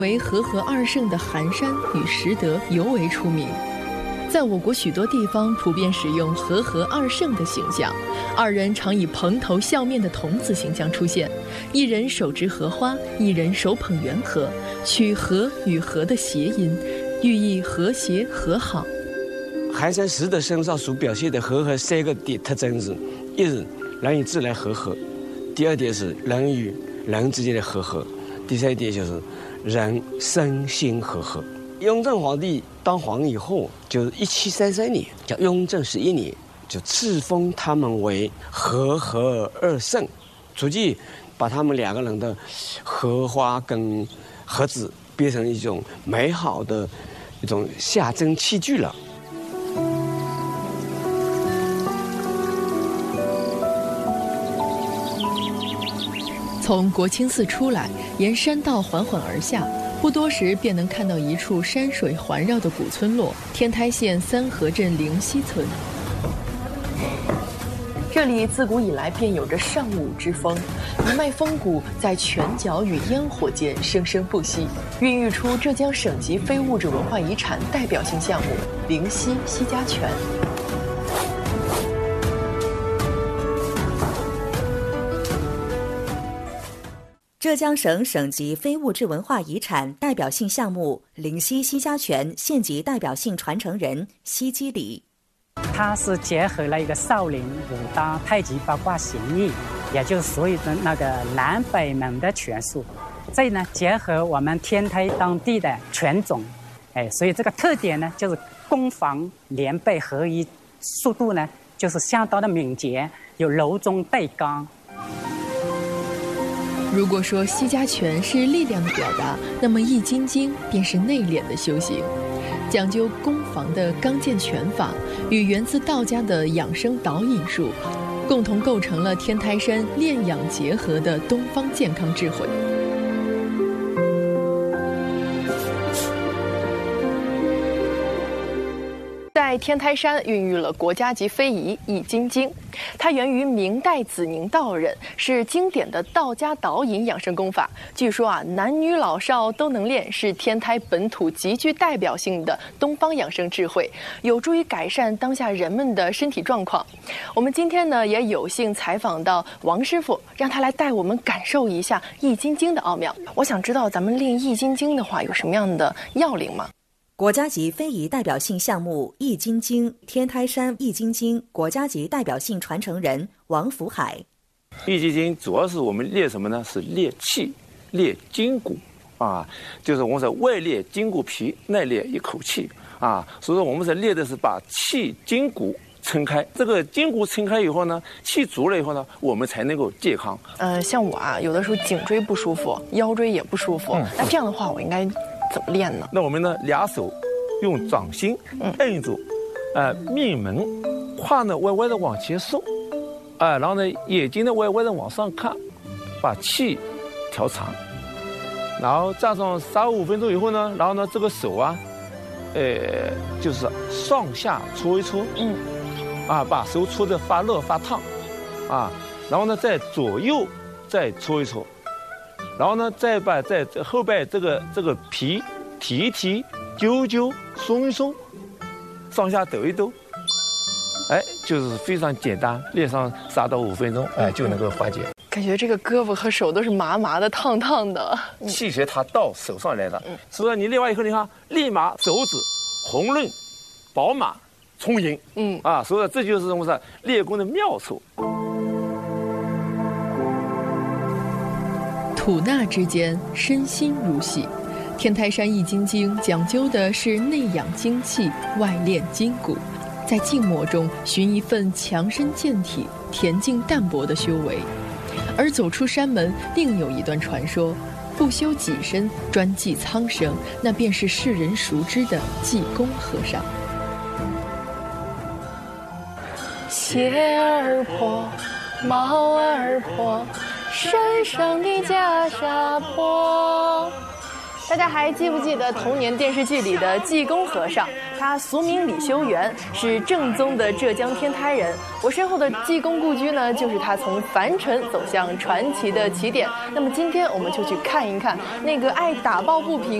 为和合二圣的寒山与拾得尤为出名。在我国许多地方普遍使用和合二圣的形象，二人常以蓬头笑面的童子形象出现，一人手执荷花，一人手捧圆荷，取和与合的谐音，寓意和谐和好。 寒山拾得身上所表现的和合三个特征是：一是人与自然和合，第二点是人与人之间的和合，第三点就是人身心和合。雍正皇帝当皇以后，就是1733年，叫雍正11年，就赐封他们为和合二圣，逐渐把他们两个人的荷花跟盒子变成一种美好的一种象征器具了。 从国清寺出来，沿山道缓缓而下，不多时便能看到一处山水环绕的古村落——天台县三河镇灵溪村。这里自古以来便有着尚武之风，一脉风骨在泉脚与烟火间生生不息，孕育出浙江省级非物质文化遗产代表性项目灵溪西家泉。 浙江省省级非物质文化遗产代表性项目灵溪西家泉县级代表性传承人西基里。 它是结合了一个少林、武当、太极八卦形意，也就是所谓的那个南北门的拳术。这呢，结合我们天台当地的拳种，所以这个特点呢，就是攻防连背合一，速度呢就是相当的敏捷，有柔中带刚。 如果说西家拳是力量的表达，那么易筋经便是内敛的修行。讲究攻防的刚健拳法与源自道家的养生导引术，共同构成了天台山炼养结合的东方健康智慧。在天台山孕育了国家级非遗《易筋经》，它源于明代子宁道人，是经典的道家导引养生功法。据说男女老少都能练，是天台本土极具代表性的东方养生智慧，有助于改善当下人们的身体状况。我们今天呢也有幸采访到王师傅，让他来带我们感受一下《易筋经》的奥妙。我想知道咱们练《易筋经》的话，有什么样的要领吗？ 国家级非遗代表性项目《易筋经》天台山易筋经国家级代表性传承人王福海。 易筋经主要是我们练什么呢？是练气、练筋骨啊，就是我们是外练筋骨皮，内练一口气啊。所以说我们是练的是把气筋骨撑开，这个筋骨撑开以后呢，气足了以后呢，我们才能够健康。 像我有的时候颈椎不舒服，腰椎也不舒服，那这样的话我应该怎么练呢？ 那我们呢，俩手用掌心摁住，命门，胯呢歪歪的往前收，然后呢眼睛呢歪歪的往上看，把气调长，然后站上3-5分钟以后呢，然后呢这个手就是上下搓一搓，把手搓得发热发烫，然后呢再左右再搓一搓。然后呢，再把在后背这个皮提一提、揪一揪、松一松，上下抖一抖，就是非常简单，练上3到5分钟，就能够缓解。 感觉这个胳膊和手都是麻麻的、烫烫的。 气血它到手上来了，所以你练完以后，你看立马手指红润、饱满、充盈，所以这就是我们练功的妙处。 吐纳之间，身心如戏。天台山易筋经讲究的是内养精气，外练筋骨，在静默中寻一份强身健体、恬静淡泊的修为。而走出山门，另有一段传说：不修己身，专济苍生，那便是世人熟知的济公和尚。鞋儿破，帽儿破，山上的袈裟破， 大家还记不记得童年电视剧里的济公和尚？他俗名李修缘，是正宗的浙江天台人。我身后的济公故居呢，就是他从凡尘走向传奇的起点。那么今天我们就去看一看那个爱打抱不平